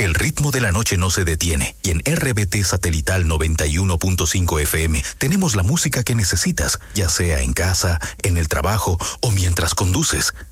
El ritmo de la noche no se detiene y en RBT Satelital 91.5 FM tenemos la música que necesitas, ya sea en casa, en el trabajo o mientras conduces.